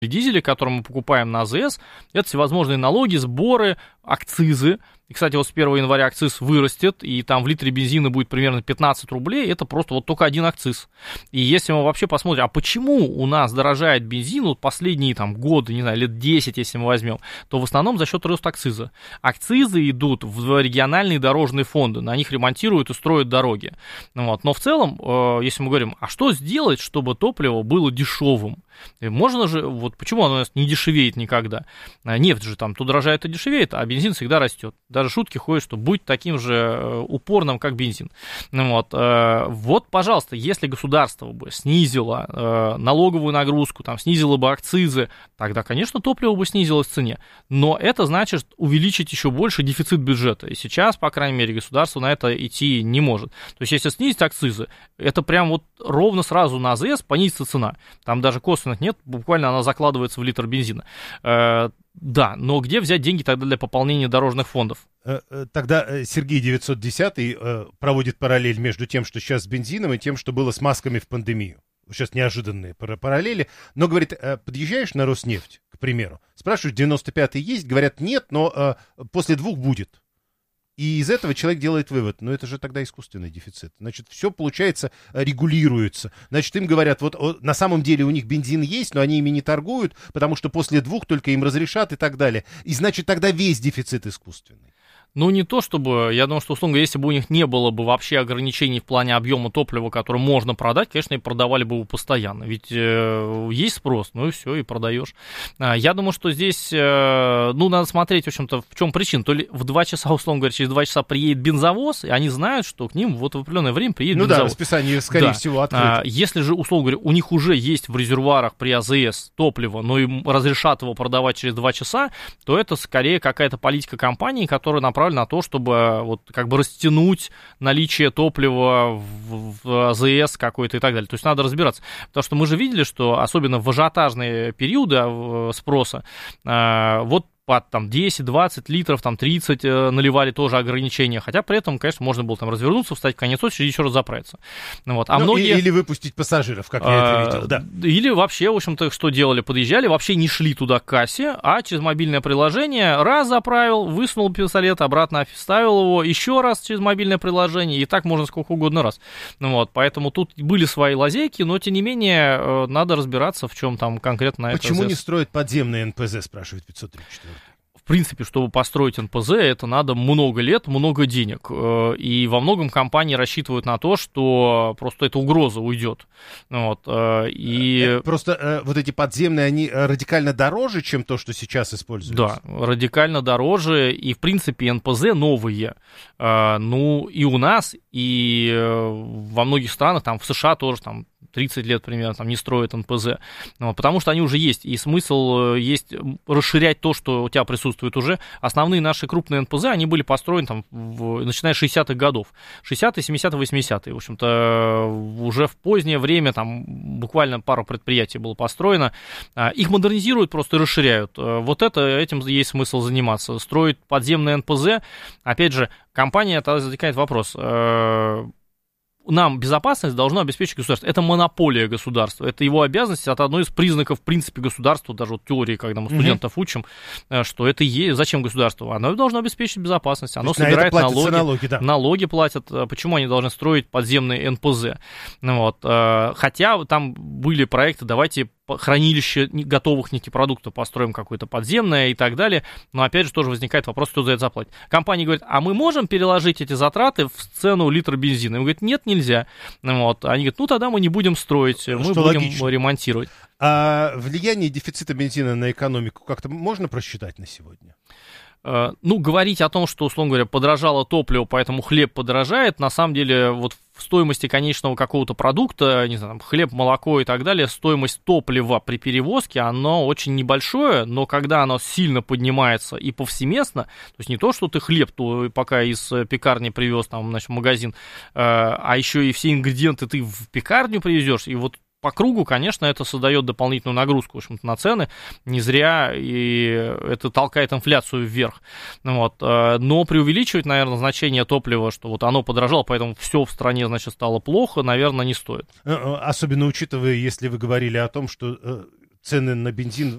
дизели, которые мы покупаем на АЗС, это всевозможные налоги, сборы, акцизы. И, кстати, вот с 1 января акциз вырастет, и там в литре бензина будет примерно 15 рублей, это просто вот только один акциз. И если мы вообще посмотрим, а почему у нас дорожает бензин вот последние там годы, не знаю, лет 10, если мы возьмем, то в основном за счет роста акциза. Акцизы идут в региональные дорожные фонды, на них ремонтируют и строят дороги. Вот. Но в целом, если мы говорим, а что сделать, чтобы топливо было дешевым? Можно же, вот почему оно у нас не дешевеет никогда? Нефть же там то дорожает, то дешевеет, а бензин всегда растет. Даже шутки ходят, что будь таким же упорным, как бензин. Вот, пожалуйста, если государство бы снизило налоговую нагрузку, там, снизило бы акцизы, тогда, конечно, топливо бы снизилось в цене. Но это значит увеличить еще больше дефицит бюджета. И сейчас, по крайней мере, государство на это идти не может. То есть, если снизить акцизы, это прям вот ровно сразу на АЗС понизится цена. Там даже косвенных нет, буквально она закладывается в литр бензина. Да, но где взять деньги тогда для пополнения дорожных фондов? Тогда Сергей 910 проводит параллель между тем, что сейчас с бензином, и тем, что было с масками в пандемию. Сейчас неожиданные параллели. Но, говорит, подъезжаешь на Роснефть, к примеру, спрашиваешь, 95-й есть? Говорят, нет, но после 2 будет. И из этого человек делает вывод, это же тогда искусственный дефицит. Значит, все, получается, регулируется. Значит, им говорят, вот на самом деле у них бензин есть, но они ими не торгуют, потому что после 2 только им разрешат и так далее. И значит, тогда весь дефицит искусственный. Не то чтобы, я думаю, что, условно говоря, если бы у них не было бы вообще ограничений в плане объема топлива, которое можно продать, конечно, и продавали бы его постоянно. Ведь есть спрос, и все, и продаешь. Я думаю, что здесь, надо смотреть, в общем-то, в чем причина. То ли в 2 часа, условно говоря, через 2 часа приедет бензовоз, и они знают, что к ним вот в определенное время приедет бензовоз. Да, расписание, скорее всего, открыто. Если же, условно говоря, у них уже есть в резервуарах при АЗС топливо, но им разрешат его продавать через 2 часа, то это скорее какая-то политика компании, которая направлена на то, чтобы вот как бы растянуть наличие топлива в АЗС какой-то и так далее. То есть надо разбираться. Потому что мы же видели, что особенно в ажиотажные периоды спроса, вот под там 10-20 литров, там 30 наливали тоже ограничения, хотя при этом, конечно, можно было там развернуться, встать в конец очереди и еще раз заправиться. Многие... Или выпустить пассажиров, как я это видел, да. Или вообще, в общем-то, что делали? Подъезжали, вообще не шли туда к кассе, а через мобильное приложение раз заправил, высунул пистолет, обратно вставил его, еще раз через мобильное приложение, и так можно сколько угодно раз. Поэтому тут были свои лазейки, но, тем не менее, надо разбираться, в чем там конкретно это. Почему не строят подземные НПЗ, спрашивает 534. В принципе, чтобы построить НПЗ, это надо много лет, много денег. И во многом компании рассчитывают на то, что просто эта угроза уйдет. Просто вот эти подземные, они радикально дороже, чем то, что сейчас используется? Да, радикально дороже. И, в принципе, НПЗ новые. И у нас, и во многих странах, там в США тоже, там 30 лет примерно там не строят НПЗ, потому что они уже есть, и смысл есть расширять то, что у тебя присутствует уже. Основные наши крупные НПЗ, они были построены там начиная с 60-х годов, 60-е, 70-е, 80-е, в общем-то, уже в позднее время там буквально пару предприятий было построено, их модернизируют просто и расширяют. Этим есть смысл заниматься, строить подземные НПЗ. Опять же, компания, тогда возникает вопрос, нам безопасность должно обеспечить государство. Это монополия государства. Это его обязанность. Это одно из признаков, в принципе, государства. Даже вот теории, когда мы студентов учим, что это есть. Зачем государство? Оно должно обеспечить безопасность. Оно собирает налоги. Да. Налоги платят. Почему они должны строить подземные НПЗ? Хотя там были проекты, давайте хранилище готовых нефтепродуктов построим какое-то подземное и так далее. Но опять же тоже возникает вопрос, кто за это заплатит. Компания говорит, а мы можем переложить эти затраты в цену литра бензина? Им говорят, нет, нельзя. Они говорят, тогда мы не будем строить, мы будем логично ремонтировать. А влияние дефицита бензина на экономику как-то можно просчитать на сегодня? Говорить о том, что, условно говоря, подорожало топливо, поэтому хлеб подорожает, на самом деле, вот в стоимости конечного какого-то продукта, не знаю, там, хлеб, молоко и так далее, стоимость топлива при перевозке, оно очень небольшое, но когда оно сильно поднимается и повсеместно, то есть не то, что ты хлеб пока из пекарни привез там, в магазин, а еще и все ингредиенты ты в пекарню привезешь, и вот по кругу, конечно, это создает дополнительную нагрузку, в общем-то, на цены, не зря, и это толкает инфляцию вверх. Но преувеличивать, наверное, значение топлива, что вот оно подорожало, поэтому все в стране, значит, стало плохо, наверное, не стоит. Особенно учитывая, если вы говорили о том, что цены на бензин